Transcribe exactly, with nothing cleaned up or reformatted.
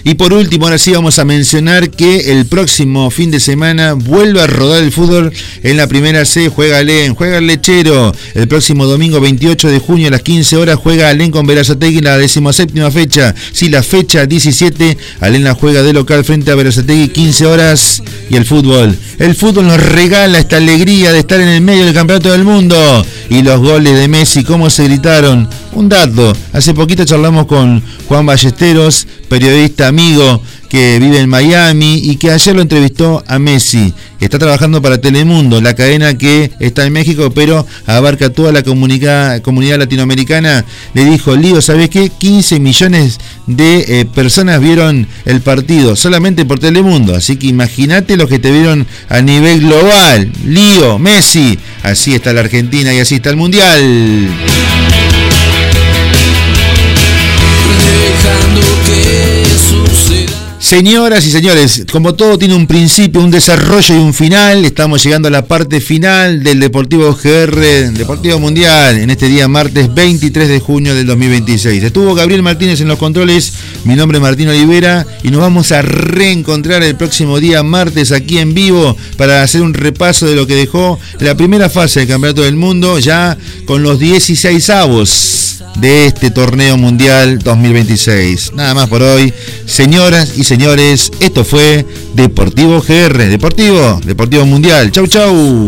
Y por último, ahora sí vamos a mencionar que el próximo fin de semana vuelve a rodar el fútbol en la primera C, juega Alén, juega el Lechero. El próximo domingo veintiocho de junio a las quince horas juega Alén con Berazategui en la decimoséptima fecha. Sí, la fecha diecisiete, Alén la juega de local frente a Berazategui, quince horas. Y el fútbol, el fútbol nos regala esta alegría de estar en el medio del campeonato del mundo. Y los goles de Messi, cómo se gritaron. Un dato, hace poquito charlamos con Juan Ballesteros, periodista amigo que vive en Miami y que ayer lo entrevistó a Messi. Está trabajando para Telemundo, la cadena que está en México, pero abarca toda la comunidad, comunidad latinoamericana. Le dijo, Lío, ¿sabés qué? quince millones de eh, personas vieron el partido solamente por Telemundo. Así que imagínate los que te vieron a nivel global. Lío, Messi, así está la Argentina y así está el Mundial. Dejando que suceda. Señoras y señores, como todo tiene un principio, un desarrollo y un final, estamos llegando a la parte final del Deportivo G R, Deportivo Mundial, en este día martes veintitrés de junio del dos mil veintiséis. Estuvo Gabriel Martínez en los controles, mi nombre es Martín Olivera y nos vamos a reencontrar el próximo día martes aquí en vivo para hacer un repaso de lo que dejó la primera fase del Campeonato del Mundo, ya con los dieciseisavos de este torneo mundial dos mil veintiséis. Nada más por hoy, señoras y señores, esto fue Deportivo G R, Deportivo, Deportivo Mundial. Chau, chau.